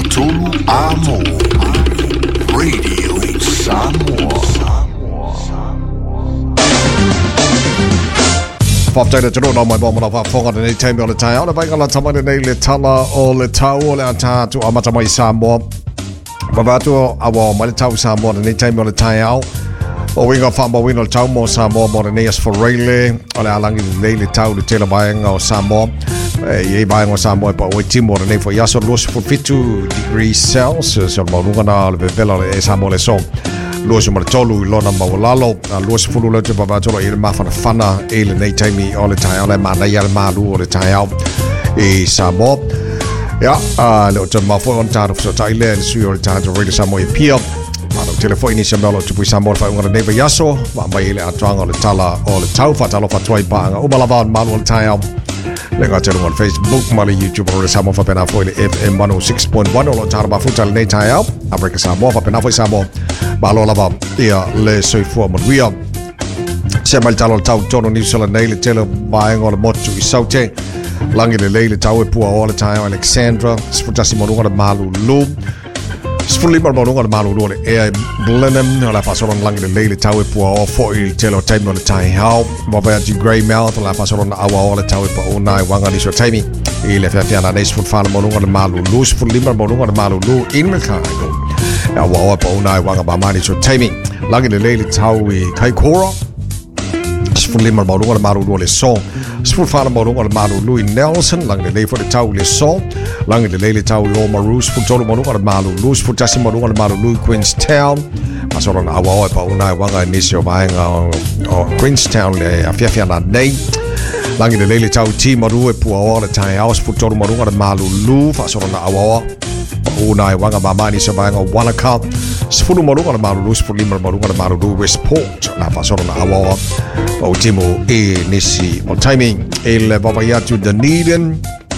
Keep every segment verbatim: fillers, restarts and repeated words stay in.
Lotulu Amo Radio Samoa. Whaptaina te rona mai bōmana whafonga nei teimi o le tai. Ona vaingala tamane nei le tala o le tau o le atatu amata mai Samoa. Wawatu awa mai le tau Samoa nei teimi o le tai au. O winga whamba wino le tau mo Samoa mo le neas whareile. O le alangi nei le tau le tela vaenga o Samoa. E vaenga o Samoa pa oi timo le nei fo yaso luosi fulfitu degrees Celsius. O le maununga na le vevela le e Samoa le song. Luosi mara tolu I lona mawalalo. Luosi fulu le te pavatolo I le mawhana whana e le nei teimi o le tai au. Le mana ia le malu o le tai au e Samoa. Ia, le o te mawhoi on tāru fso taile le sui o le tātu reile Samoa I pia. Mano telefoni ni Samoa tupui Samoa fa unga neva yaso. Ma mai ele atuanga o le tala o le tau fatalo fatuai paanga. Umalava malu o le tai au. Le ngā te runga on Facebook, ma le YouTube o le Samoa fa pena foi le F M one oh six point one o lo tāra mafuta le nei tai au. Afrika Samoa fa pena foi Samoa. Ma lo lava ia le soifua manuia. Se mai talo le tau tono New Zealand nei le tele maenga o le motu I saute. Langi le lei le tau e pua o le tai au Alexandra. Sfutasi monunga le malu lu. Sfulima monunga le malu lu le Air Blenheim. O la fasoron langi le lei le tau e pua o fo I tele o taimi o le tai au. Mawea di Greymouth. O la fasoron na awa o le tau e pua o nai wanga ni so taimi. I le whiawhiana nei sfutfana monunga le malu lu. Sfulima monunga le malu lu in me kāgo. Ia waoa pa unai wanga mamani so taimi. Langi le lei le tau I Kaikoura. Sfulima monunga le malu lu le so. Sfulfana monunga le malu lu I Nelson. Langi le lei fo le tau le so. Langi le lei le tau I Oamaru. Sfultolo monunga le malu lu. Sfultasi monunga le malu lu I Queenstown. Masoro na awaoa pa unai wanga nisi o vaenga o Queenstown le awhiawhiana nei. Langi le lei le tau ti maru e pua o le tai au. Sfultolo monunga le malu lu. Masoro na awaoa. Unai wanga mamani sa vaenga o Wanaka. Sfulu marunga le marulu, sfulima marunga le marulu Westport. Na fasoro na awawa. O timo e nisi o timing. E le vavayatu Dunedin.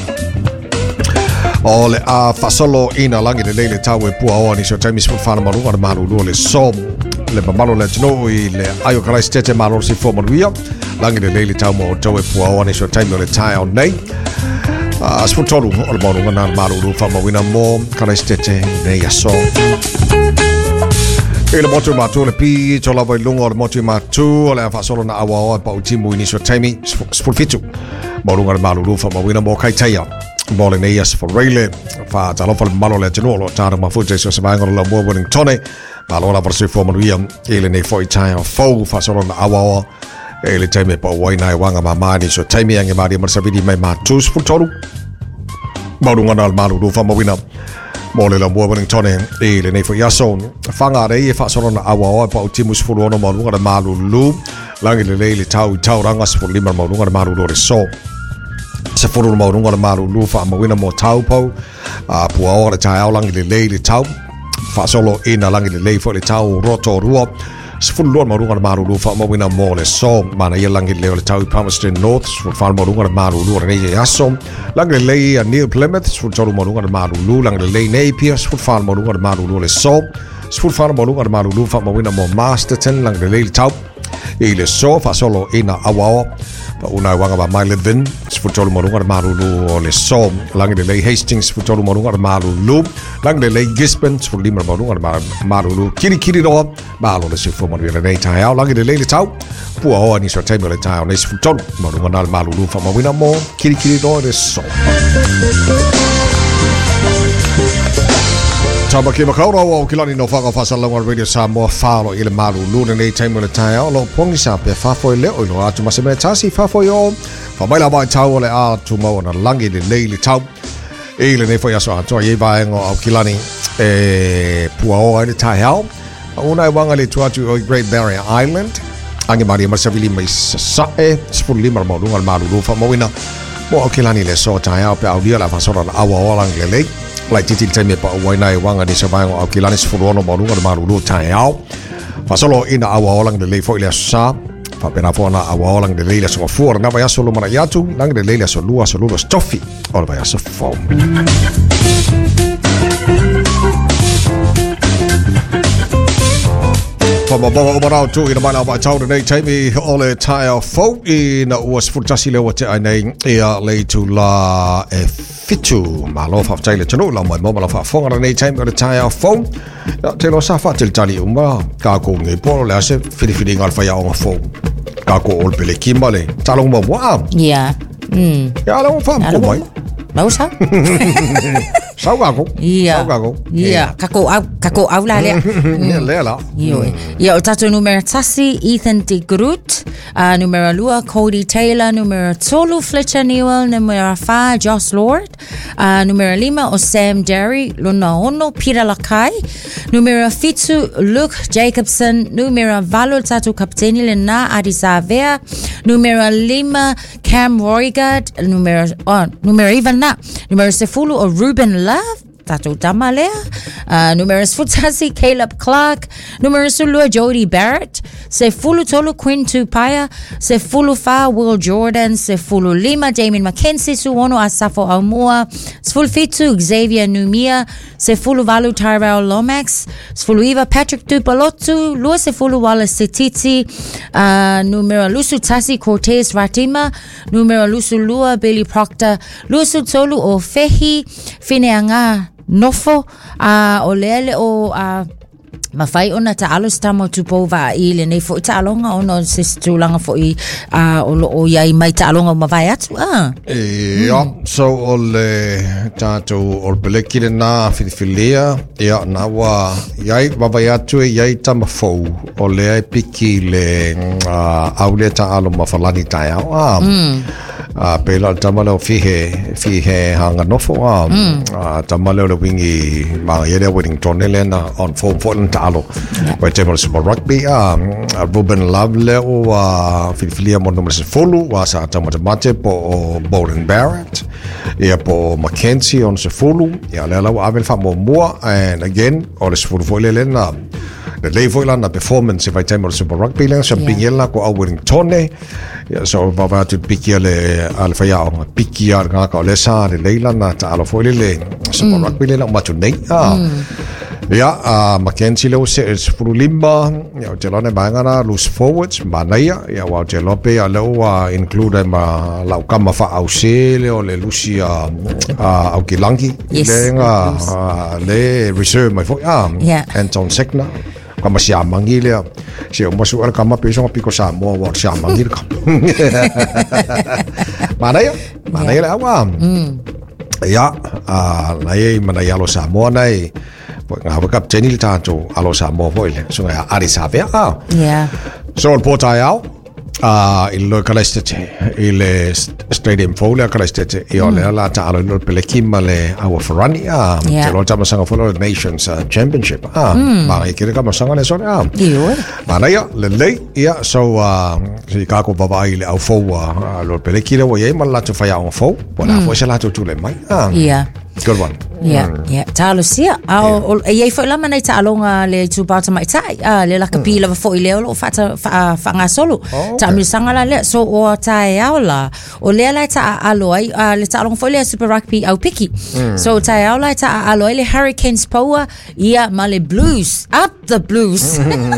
O le a fasolo ina langi le leile tau e pua oa nisi o timing sfulfana marunga le marulu le som. Le mamalo le tino I le ayo karai stete marulu si fo maruia. Langi le leile tau mo o tau e pua oa nisi o timing o le tai o nei. Uh, Sfutolu o le maununga na marulu whamawina mo karai stete nei aso. E le motu mātu le pi, to lawa I lunga o le motu mātu, o le awhasolo na awa oa pa utimu inisio taimi, sfulfitu. Maurunga le marulu whamawina mo kaiteia. Mo le nei as whareile, wha talofa le malo le tino, lo tāra mawhute so se maenga la mua winning tone, malo la parasui whamanuia, e le nei fwoi tai o fau, whasolo na awa oa, e le taimi pa waina e wanga ma maani so taimi ange maari marasavidi mai mātu sfultolu. Maurunga na le marulu whamawina. Mo le la mua winning tone e le nei fo yaso whanga rei e whaasoro na awa oa pa utimu sifuru ono maununga le malu lu langi le lei le tau I tau ranga sifuru lima maununga le malu lu le so sifuru maununga le malu lu wha mawina mo tau pau a pua oa le tai au langi le lei le tau whaasolo ina langi le lei fo le tau roto rua sifuru lua maununga le malu lu wha mawina mo le so mana ia langi leo le tau I Palmerston North sifuru wha maununga le malu lu re nei e aso langi le lei a Neil Plymouth sifuru tolu maununga le malu lu langi le lei Napier sifuru wha maununga le malu lu le so sifuru wha maununga le malu lu wha mawina mo Masterton langi le lei le tau e le so wha solo ina awaoa pa unai wanga ba mai le vin sifuru tolu maununga le malu lu o le so langi le lei Hastings sifuru tolu maununga le malu lu langi le lei Gisborne sifuru lima maununga le malu lu kiri kiri roa malo le sifuru maununga le nei tai au langi le lei le tau pua oa ni so taimi le tai au nei sifuru tolu maununga na le malu lu wha mawina mo kiri kiri roa le so Tama ki makaura o kilani no whaka whasalonga Radio Samoa whalo I le malu luna nei taimi le tai au lo pongi sa pe whafoi leo I lo atu maseme tasi whafoi o whamaila mai tau le atu mau na langi le nei le tau e le nei whai aso atoa ye vaenga au kilani e pua oa le tai au una e wanga le tuatu o Great Barrier Island ange maria marsavili mai sae sifuru lima maununga le malu lu whamawina mo au kilani le so tai au pe au lia la whasora na awa oa langi le lei lai titi taimi pa waina e wanga ni se vaenga au kilani sifuru ono maununga le malu lu tai au whasolo ina awa oa langi le lei fo ile sa whapena fo na awa oa langi le lei le songa fuara na vai aso lumana iatu langi le lei le aso lua aso lua stofi o le vai aso fo From a boa o tu i na mai wa tau nei taimi o le tai au fou i na ua sfutasi le wa te ai nei ia le tu la e fitu ma lo fa tai le tonu la mai mo la fa fonga nei taimi o le tai au fou ya te lo sa fa te tali uma ka ko ngai po le ase fili fili ngal fa ya o fou ka ko ol pele kimale talong mo wa ya mm ya lo fa mo mai mau sa sao gà cũng ia sao gà cũng ia kako au kako au la le le la Io, ia o tato numero tasi, Ethan de Groot, uh, numero lua, Cody Taylor, numero tolu, Fletcher Newell, numero fa, Josh Lord, uh, numero lima, o Sam Derry, luna ono, Peter Lakai, numero fitu, Luke Jacobson, numero valo, tato kapteni le na, Adisa Vea, numero lima, Cam Roygard, numero, oh, numero even na, numero sefulu, o Ruben Love, Tato Damalea, uh, numerous Futasi, Caleb Clark, numerous Ulua, Jody Barrett, Se Fulu Tolu, Quinn Tupaya, Se Fulu Fa, Will Jordan, Se Fulu Lima, Damien McKenzie, Suono Asafo Almua, Sfulu Fitu, Xavier Numia, Se Fulu Valu Tyrell Lomax, Sfulu Eva Patrick Tupalotu, Lua Se Fulu Wallace Setiti, uh, numero Lusu Tasi Cortez Ratima, numero Lusu Lua, Billy Proctor, Lusu Tolu o Fehi, Fineanga, Nofo a uh, o lele o a uh, mafai ona ta alo stamo tupova i le nei fo ta alonga ona se stulanga fo i a uh, o o ia i mai ta alonga mavai atu ah e ja so ol tato ol belekile na filifilia ia na wa iai mavai atu iai tama fo o le ai piki le aule ta alo mafalani tai ah a pela tamalo fihe fihe hanga nofo a tamalo le wingi ma yele Wellington elena on form for talo by table super rugby a Ruben Love le o filia mono se folu wa sa tamata mate po Bowden Barrett e po Mackenzie on se folu ya le la avel fa mo mo and again all is for for elena the level on the performance if I tell you super rugby le so bingela ko Wellington ya so va tu pikiale alfa ya pikia nga ka le sa le leila na ta alo foi le super rugby le ma tu nei ah ya Mackenzie le se furu limba ya te lone bangana loose forwards manaya ya wa te lope ya le wa include ma la kama fa ausile o le lucia au kilangi le nga le reserve mai foi ah Anton Sekna kama siya mangile siya masu ar kama peso piko sa mo wa siya mangile ka mana ya mana ya awa ya na ye mana ya lo sa mo nai nga wa kap tenil ta to alo sa mo voile so ya ari sa ve ah yeah so el potayao a il localiste il stadium folia caliste e ole la ta alo no pelekima le awa forani ah te lo tama sanga follow nations championship ah ma e kire kama sanga le so ah io ma ya le le ya so si ka ko baba ile au fo lo pelekile wo ye ma la to fa ya on fo bona fo se la to tu le mai ah yeah good one yeah yeah talo sia au e foi la mana ta alonga le tu ba ta mai tai ah le la kapila va foi le o fa fa fa nga solo ta mi sanga la le so o tai aula o le la ta aloi le ta alonga foi le super rugby au piki so tai aula ta aloi le Hurricanes power ia male blues up the blues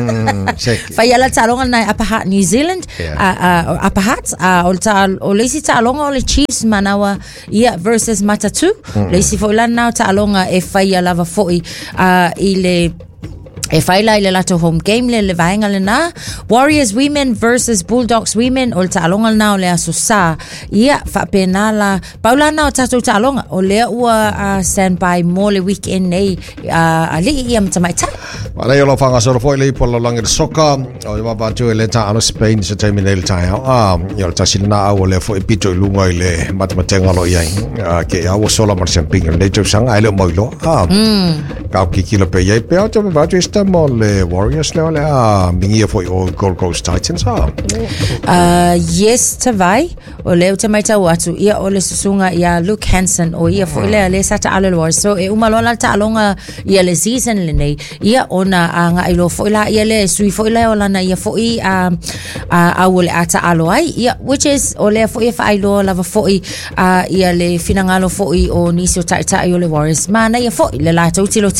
fa ia la ta alonga na Upper New Zealand Upper Hutt o ta o le si ta alonga o le Chiefs manawa ia versus Matatu le si foi la na ta alonga e fai lava foi uh, i le e fai la ile lato home game le le vaenga le na Warriors women versus Bulldogs women o ta alonga na o le aso sa ia fa penala paula na o tato ta alonga o le ua uh, stand by mo le weekend nei uh, ali ia mtamai ta wala yo lo fanga so foi le polo langi de soka o va va tu le ta ano Spain se termine le ta ah yo ta silna o le foi pito lunga ile matematenga lo ia ke ya o solo mar champing le tu sanga ile mo lo ah ka ki kilo pe ye pe o to va tu mo le Warriors le ole a mingi foi o Gold Coast Titans ah uh yes te vai o le te mai tau atu ia o le susunga ia Luke Hansen o ia foi le le sata ale lo so e umalola ta alonga ia le season le nei ia ona anga ilo foi la ia le sui foi le ola na ia foi a a o le ata alo ai ia which is o le foi fa ilo lava foi a ia le finangalo foi o nisio ta ta o le Warriors mana ia foi le la tau tilo tilo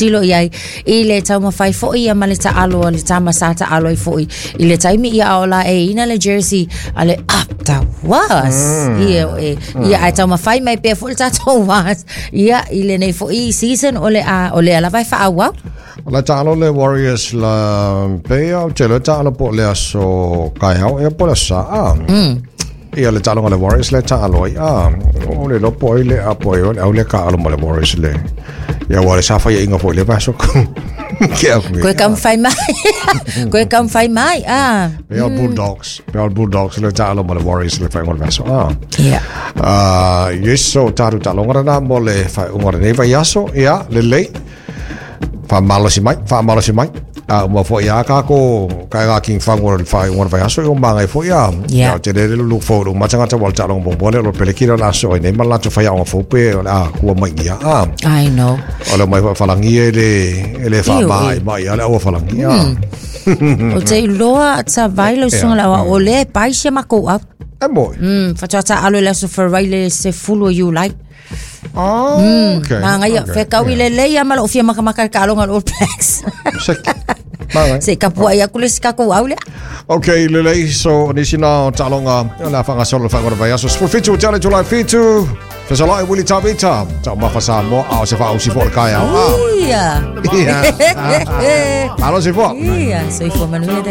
silo iai i le tau mawhai fo'i ia ma le ta alo le ta masata alo i fo'i i le taimi ia aola e ina le jersey a le up ta was ia e ia ai tau mawhai mai pe fo'i ta tau was ia i le nei fo'i season o le a o le ala vai wha awa La talo le Warriors la pea te le talo po le aso kai hau e po le sa a ia le talo le Warriors le talo ia o le lopo i le apo e o le ka alo mo le Warriors le ia wale sa fa ia inga po le vaso koe kam whai mai koe kam whai mai ah Pea Bulldogs Pea Bulldogs le talo mo le Warriors le fai ngol vaso ah ia ah yes so taru talo ngara na mo le fai ngora nei vai aso ia le lei fa malo si mai fa malo si mai a mo fo ia ka ko ka ga king fang or fa ngor vai aso o manga fo ia Yeah. te le lu fo lu ma changa ta wal ta long bo bo le lo pele kira la so ne ma la to fa ia o fo pe a ku mai ia a I know o le mai fa langi ele ele fa Iu, mai iu. mai ala o fa langi ia o te loa ta vailo sunga la o le pai se mako up e mo mm fa ta alo le so for vaile se full you like ah okay na ngai fe kau ile le ia malo fia maka maka ka longa All Blacks Bye. se kapua ia kule ska ko aule Okay, lele so ni sina talonga la fanga solo fanga vai aso for fitu tele to life fitu. Fes ala Willie Tabita. Ta ma fa sa mo a se fa o si for kai ah. ia Ia. Alo se for. ia so i fo manu